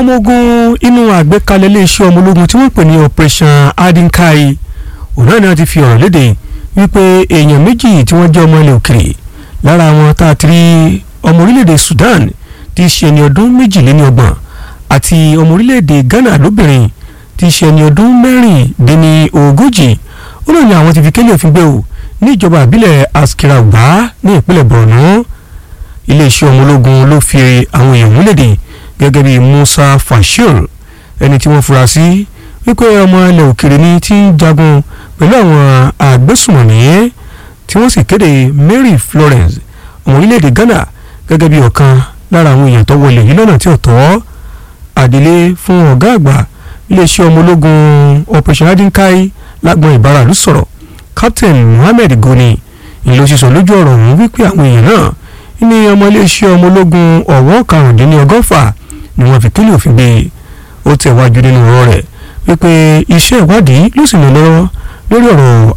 ọmọ ogun inú àgbékalẹ̀ iléeṣẹ́ ọmọ ológun tí wọ́n pè ní operation Adinkai òun náà ti fi ọ̀rọ̀ léde wípé èèyàn méjì tí wọ́n jẹ́ ọmọ ilẹ̀ òkèrè lára wọn tá a ti rí ọmọ orílẹ̀-èdè Sudan tí í ṣe ẹni ọdún 22 àti ọmọ orílẹ̀-èdè Ghana lóbìnrin tí í ṣe ẹni ọdún 40 ó náà ni àwọn ti fi kélé òfin gbé o ní ìjọba àbílẹ̀ Askira Uba ní ìpínlẹ̀ Borno. Iléeṣẹ́ ọmọ ológun ló fi àwọn èèyàn múlẹ̀dẹ̀ gẹ́gẹ́ bí Musa Fashil ẹni tí wọ́n fura sí wípé ọmọ ilẹ̀ òkèrè ni tí ń jagun pẹ̀lú àwọn agbésùnmọ̀mí tí wọ́n sì kéde Mary Florence ọmọ orílẹ̀-èdè Ghana gẹ́gẹ́ bí ọ̀kan lára àwọn èèyàn tó wọlé yìí lọ́nà tí ò tọ́. Adelé fún ọ̀gá àgbà iléeṣẹ́ ọmọ ológun Operation Adinkai lágbọn ìbáraàlú sọ̀rọ̀ Captain Mohammed Goni ìlú sísọ lójú ọ̀rọ̀ ọ̀hún wípé àwọn èèyàn náà ní ọmọ iléeṣẹ́ ọmọ ológun ọ̀wọ́ 119 ni wọ́n fi kélé òfin gbé. Ó tẹ̀wájú nínú ọ̀rọ̀ rẹ̀ wípé iṣẹ́ ìwádìí ló sì lọ lọ́wọ́ lórí ọ̀rọ̀